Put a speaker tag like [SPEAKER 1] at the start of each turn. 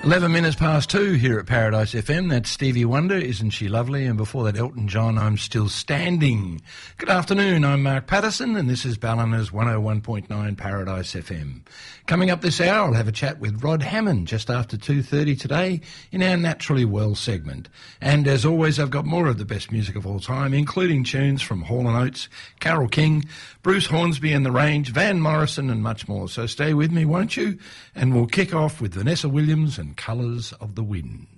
[SPEAKER 1] 11 minutes past 2 here at Paradise FM. That's Stevie Wonder, Isn't She Lovely? And before that, Elton John, I'm Still Standing. Good afternoon, I'm Mark Patterson, and this is Ballina's 101.9 Paradise FM. Coming up this hour, I'll have a chat with Rod Hammond just after 2:30 today in our Naturally Well segment. And as always, I've got more of the best music of all time, including tunes from Hall & Oates, Carole King, Bruce Hornsby and the Range, Van Morrison and much more. So stay with me, won't you? And we'll kick off with Vanessa Williams and Colours of the Wind.